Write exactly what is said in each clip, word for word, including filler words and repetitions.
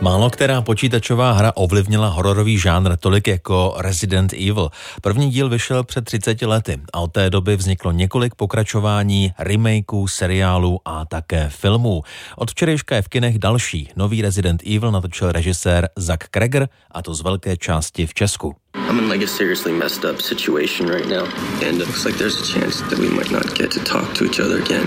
Málo která počítačová hra ovlivnila hororový žánr tolik jako Resident Evil. První díl vyšel před třiceti lety a od té doby vzniklo několik pokračování, remakeů, seriálů a také filmů. Od včerejška je v kinech další. Nový Resident Evil natočil režisér Zach Cregger, a to z velké části v Česku. I'm in like a seriously messed up situation right now, and it looks like there's a chance that we might not get to talk to each other again.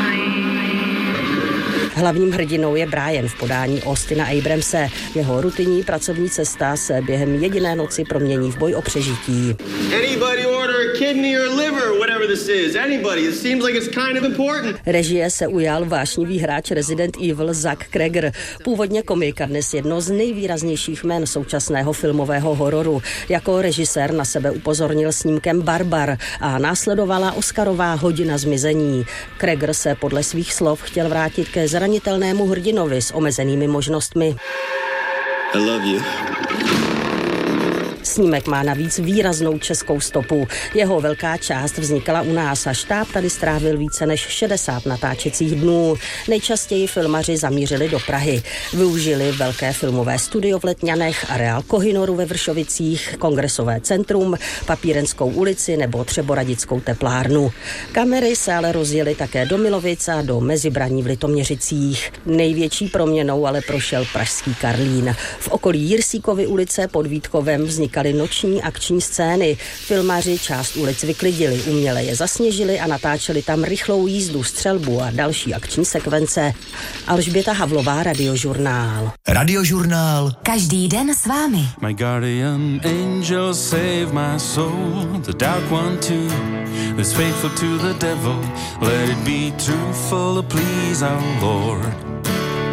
Hlavním hrdinou je Brian v podání Austina Abramse. Jeho rutinní pracovní cesta se během jediné noci promění v boj o přežití. Anybody order a kidney or liver, whatever this is. Anybody. It seems like it's kind of important. Režie se ujal vášnivý hráč Resident Evil Zach Cregger. Původně komik a dnes jedno z nejvýraznějších jmen současného filmového hororu. Jako režisér na sebe upozornil snímkem Barbar a následovala Oscarová hodina zmizení. Cregger se podle svých slov chtěl vrátit ke zranitelnému hrdinovi s omezenými možnostmi. I love you. Snímek má navíc výraznou českou stopu. Jeho velká část vznikala u nás a štáb tady strávil více než šedesát natáčecích dnů. Nejčastěji filmaři zamířili do Prahy. Využili velké filmové studio v Letňanech, areál Kohinoru ve Vršovicích, Kongresové centrum, Papírenskou ulici nebo Třeboradickou teplárnu. Kamery se ale rozjeli také do Milovic a do Mezibraní v Litoměřicích. Největší proměnou ale prošel pražský Karlín. V okolí Jirsíkovy ulice pod Vítkovem vznikal noční akční scény. Filmaři část ulic vyklidili, uměle je zasněžili a natáčeli tam rychlou jízdu, střelbu a další akční sekvence. Alžběta Havlová, Radiožurnál. Radiožurnál. Každý den s vámi. My guardian angel save my soul, the dark one too, that's faithful to the devil, let it be truthful, please our Lord.